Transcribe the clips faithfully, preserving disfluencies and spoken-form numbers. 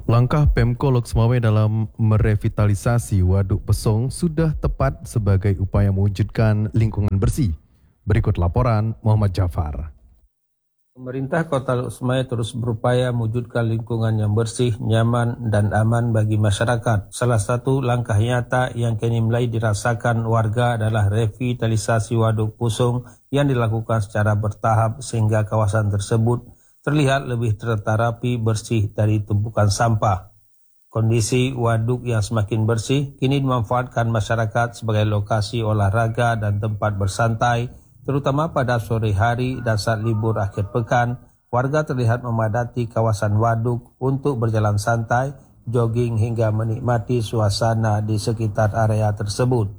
Langkah Pemko Lok Semawe dalam merevitalisasi Waduk Pesong sudah tepat sebagai upaya mewujudkan lingkungan bersih. Berikut laporan Muhammad Jafar. Pemerintah Kota Lok Semawe terus berupaya mewujudkan lingkungan yang bersih, nyaman, dan aman bagi masyarakat. Salah satu langkah nyata yang kini mulai dirasakan warga adalah revitalisasi Waduk Pesong yang dilakukan secara bertahap sehingga kawasan tersebut terlihat lebih terterapi bersih dari tumpukan sampah. Kondisi waduk yang semakin bersih kini dimanfaatkan masyarakat sebagai lokasi olahraga dan tempat bersantai, terutama pada sore hari dan saat libur akhir pekan. Warga terlihat memadati kawasan waduk untuk berjalan santai, jogging hingga menikmati suasana di sekitar area tersebut.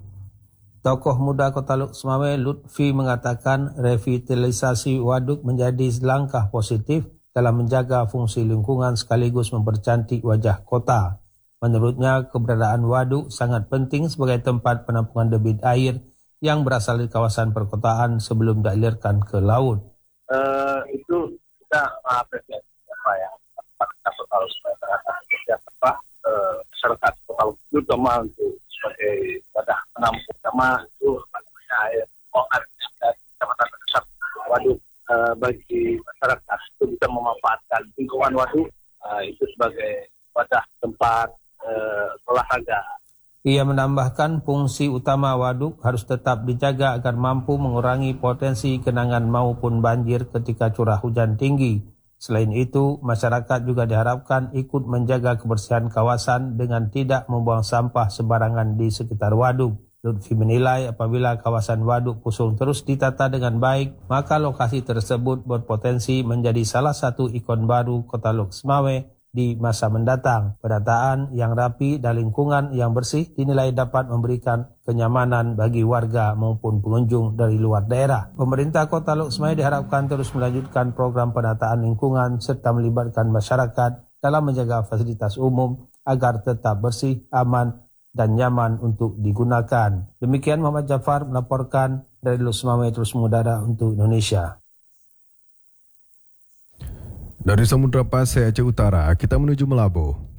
Tokoh muda Kota Lok Semawe Lutfi mengatakan revitalisasi waduk menjadi langkah positif dalam menjaga fungsi lingkungan sekaligus mempercantik wajah kota. Menurutnya, keberadaan waduk sangat penting sebagai tempat penampungan debit air yang berasal dari kawasan perkotaan sebelum dialirkan ke laut. Uh, itu kita mengapresiasi apa ya, Kota Lok Semawe apa masyarakat Kota Lok terutama untuk sebagai wadah penampung sama itu apa namanya air oar dan kecamatan Kesat waduk uh, bagi masyarakat itu bisa memanfaatkan lingkungan waduk uh, itu sebagai wadah tempat uh, olahraga. Ia menambahkan fungsi utama waduk harus tetap dijaga agar mampu mengurangi potensi genangan maupun banjir ketika curah hujan tinggi. Selain itu, masyarakat juga diharapkan ikut menjaga kebersihan kawasan dengan tidak membuang sampah sembarangan di sekitar waduk. Lutfi menilai apabila kawasan Waduk Pesong terus ditata dengan baik, maka lokasi tersebut berpotensi menjadi salah satu ikon baru Kota Lok Semawe di masa mendatang. Penataan yang rapi dan lingkungan yang bersih dinilai dapat memberikan kenyamanan bagi warga maupun pengunjung dari luar daerah. Pemerintah Kota Lok Semawe diharapkan terus melanjutkan program penataan lingkungan serta melibatkan masyarakat dalam menjaga fasilitas umum agar tetap bersih, aman, dan nyaman untuk digunakan. Demikian Muhammad Jafar melaporkan dari Lok Semawe terus mengudara untuk Indonesia. Dari Samudra Pasai Aceh Utara, kita menuju Melambo.